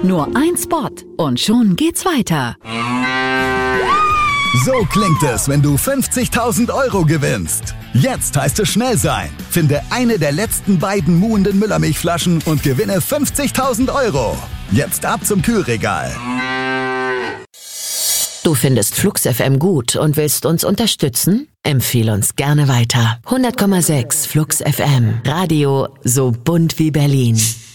Nur ein Spot und schon geht's weiter. So klingt es, wenn du 50.000 Euro gewinnst. Jetzt heißt es schnell sein. Finde eine der letzten beiden muhenden Müllermilchflaschen und gewinne 50.000 Euro. Jetzt ab zum Kühlregal. Du findest Flux FM gut und willst uns unterstützen? Empfehle uns gerne weiter. 100,6 Flux FM. Radio so bunt wie Berlin.